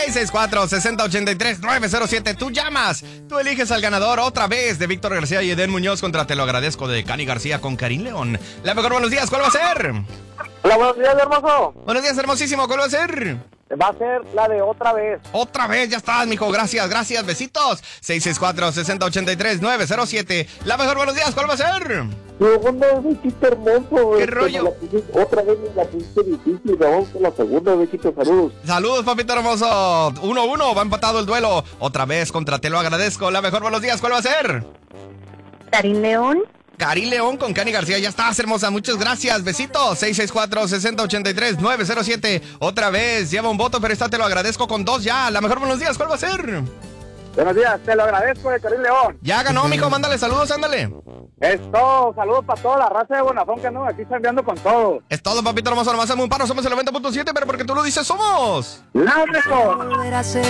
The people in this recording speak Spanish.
664-6083-907. Tú llamas, tú eliges al ganador otra vez de Víctor García y Eden Muñoz contra Te lo agradezco de Cani García con Karim León. La mejor, buenos días, ¿cuál va a ser? Hola, buenos días, hermoso. Buenos días, hermosísimo, ¿cuál va a ser? Va a ser la de otra vez. Otra vez, ya estás, mijo, gracias, besitos. 664-6083-907. La mejor, buenos días, ¿cuál va a ser? Segunda besito hermoso. ¿Qué rollo? Otra vez me la pusiste difícil. Vamos con la segunda besito, saludos. Saludos, papito hermoso. 1-1, va empatado el duelo. Otra vez contra Te lo agradezco. La mejor, buenos días, ¿cuál va a ser? Karim León. Karim León con Cani García. Ya estás, hermosa. Muchas gracias. Besitos. 664-6083-907. Otra vez. Lleva un voto, pero esta Te lo agradezco con 2 ya. La mejor, buenos días. ¿Cuál va a ser? Buenos días, Te lo agradezco de Karim León. Ya ganó, mijo. Mándale saludos, ándale. Es todo. Saludos para toda la raza de Bonafón que andan aquí chambeando con todo. Es todo, papito hermoso. Nomás hazme un paro. Somos el 90.7, pero porque tú lo dices, somos ¡La mejor!